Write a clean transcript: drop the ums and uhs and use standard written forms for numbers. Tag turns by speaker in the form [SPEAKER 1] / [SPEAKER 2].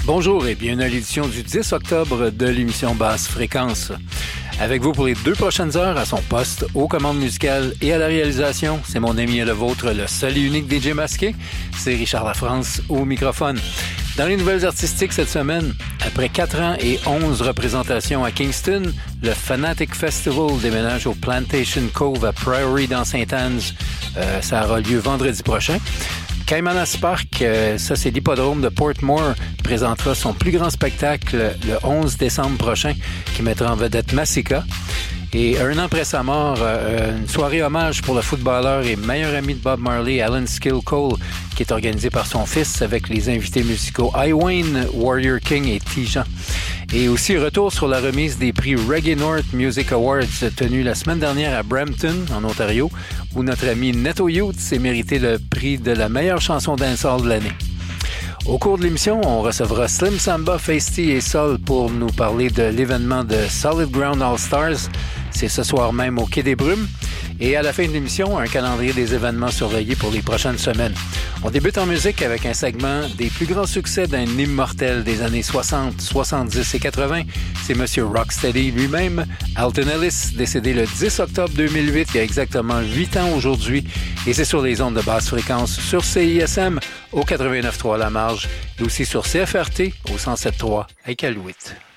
[SPEAKER 1] Bonjour et bienvenue à l'édition du 10 octobre de l'émission Basse Fréquence. Avec vous pour les 2 prochaines heures à son poste, aux commandes musicales et à la réalisation, c'est mon ami et le vôtre, le seul et unique DJ masqué, c'est Richard Lafrance au microphone. Dans les nouvelles artistiques cette semaine, après 4 ans et 11 représentations à Kingston, le Fanatic Festival déménage au Plantation Cove à Priory dans Saint-Anne. Ça aura lieu vendredi prochain. Caymanas Park, ça c'est l'hippodrome de Portmore, présentera son plus grand spectacle le 11 décembre prochain, qui mettra en vedette Massika. Et un an après sa mort, une soirée hommage pour le footballeur et meilleur ami de Bob Marley, Alan Skill Cole, qui est organisée par son fils avec les invités musicaux Iwayne, Warrior King et Tijan. Et aussi retour sur la remise des prix Reggae North Music Awards tenus la semaine dernière à Brampton, en Ontario, où notre ami Neto Youth s'est mérité le prix de la meilleure chanson dancehall de l'année. Au cours de l'émission, on recevra Slim Samba, Feisty et Sol pour nous parler de l'événement de Solid Ground All-Stars. C'est ce soir même au Quai des Brumes. Et à la fin de l'émission, un calendrier des événements surveillés pour les prochaines semaines. On débute en musique avec un segment des plus grands succès d'un immortel des années 60, 70 et 80. C'est Monsieur Rocksteady lui-même, Alton Ellis, décédé le 10 octobre 2008, il y a exactement 8 ans aujourd'hui. Et c'est sur les ondes de basse fréquence sur CISM au 89.3 La Marge et aussi sur CFRT au 107.3 à Iqaluit.